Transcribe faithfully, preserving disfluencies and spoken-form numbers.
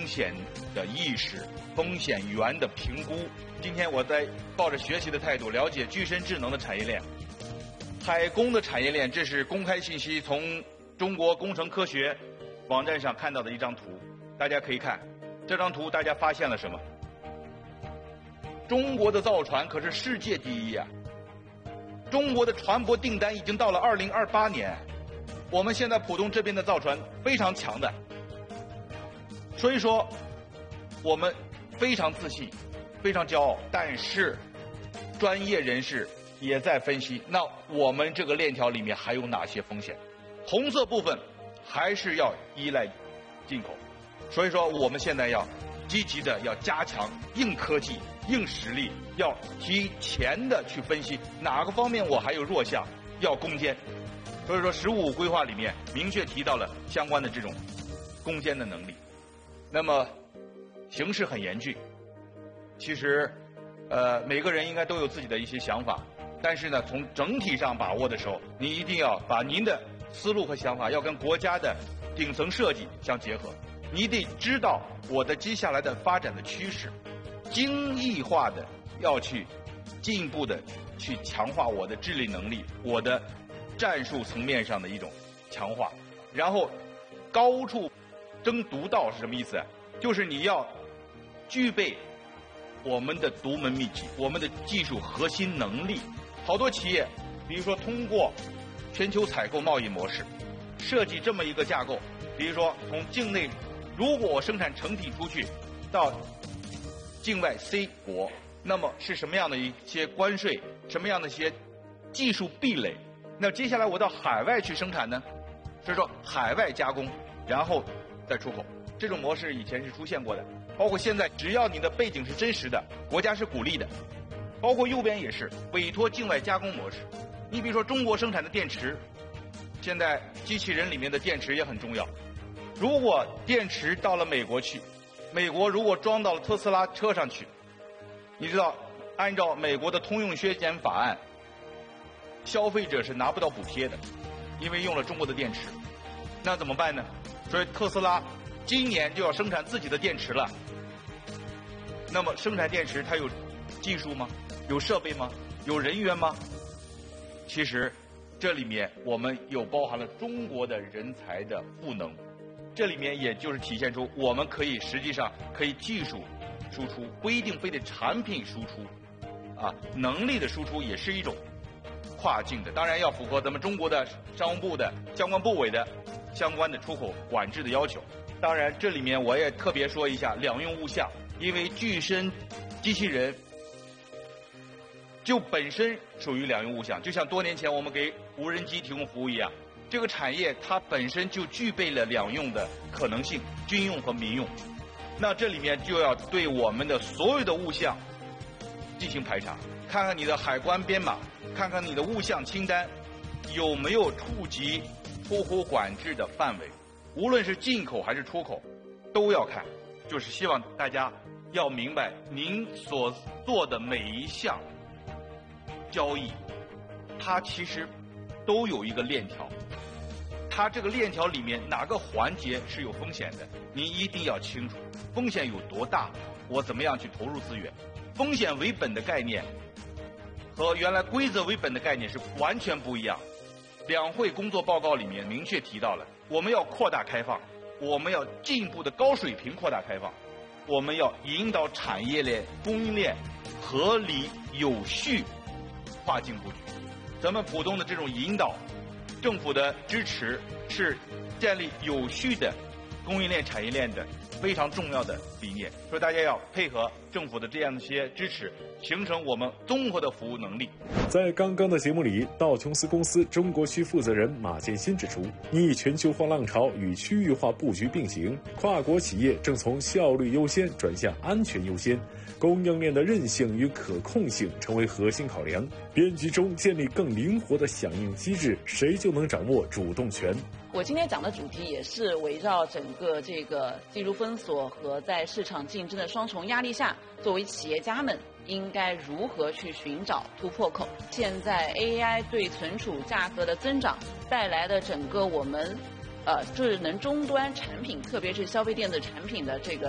险的意识、风险源的评估。今天我在抱着学习的态度了解具身智能的产业链。海工的产业链，这是公开信息，从中国工程科学网站上看到的一张图，大家可以看这张图，大家发现了什么？中国的造船可是世界第一啊！中国的船舶订单已经到了二零二八年，我们现在浦东这边的造船非常强的，所以说我们非常自信，非常骄傲。但是专业人士也在分析，那我们这个链条里面还有哪些风险？红色部分还是要依赖进口，所以说我们现在要积极的要加强硬科技、硬实力，要提前的去分析哪个方面我还有弱项要攻坚。所以说十五五规划里面明确提到了相关的这种攻坚的能力。那么形势很严峻，其实呃每个人应该都有自己的一些想法，但是呢从整体上把握的时候，你一定要把您的思路和想法要跟国家的顶层设计相结合。你得知道我的接下来的发展的趋势，精益化的要去进一步的去强化我的治理能力，我的战术层面上的一种强化。然后高处争独到是什么意思？就是你要具备我们的独门秘籍，我们的技术核心能力。好多企业比如说通过全球采购贸易模式设计这么一个架构，比如说从境内，如果我生产成体出去到境外 C 国，那么是什么样的一些关税，什么样的一些技术壁垒？那接下来我到海外去生产呢？所以说海外加工，然后再出口，这种模式以前是出现过的，包括现在只要你的背景是真实的，国家是鼓励的。包括右边也是委托境外加工模式。你比如说中国生产的电池，现在机器人里面的电池也很重要。如果电池到了美国去，美国如果装到了特斯拉车上去，你知道按照美国的通用削减法案，消费者是拿不到补贴的，因为用了中国的电池。那怎么办呢？所以特斯拉今年就要生产自己的电池了。那么生产电池它有技术吗？有设备吗？有人员吗？其实这里面我们又包含了中国的人才的赋能，这里面也就是体现出我们可以实际上可以技术输出，不一定非得产品输出啊，能力的输出也是一种跨境的，当然要符合咱们中国的商务部的相关部委的相关的出口管制的要求。当然这里面我也特别说一下两用物项，因为具身机器人就本身属于两用物项，就像多年前我们给无人机提供服务一样，这个产业它本身就具备了两用的可能性，军用和民用。那这里面就要对我们的所有的物项进行排查，看看你的海关编码，看看你的物项清单有没有触及出口管制的范围，无论是进口还是出口都要看。就是希望大家要明白，您所做的每一项交易，它其实都有一个链条，它这个链条里面哪个环节是有风险的，您一定要清楚风险有多大，我怎么样去投入资源。风险为本的概念和原来规则为本的概念是完全不一样。两会工作报告里面明确提到了，我们要扩大开放，我们要进一步的高水平扩大开放，我们要引导产业链、供应链合理有序跨境布局。咱们浦东的这种引导，政府的支持是建立有序的供应链产业链的非常重要的理念，所以大家要配合政府的这样一些支持，形成我们综合的服务能力。 在刚刚的节目里，道琼斯公司中国区负责人马建新指出，逆全球化浪潮与区域化布局并行，跨国企业正从效率优先转向安全优先，供应链的韧性与可控性成为核心考量。编辑中建立更灵活的响应机制，谁就能掌握主动权。 我今天讲的主题也是围绕整个这个技术封锁和在市场竞争的双重压力下，作为企业家们应该如何去寻找突破口。现在 A I 对存储价格的增长带来的整个我们呃智能终端产品，特别是消费电子产品的这个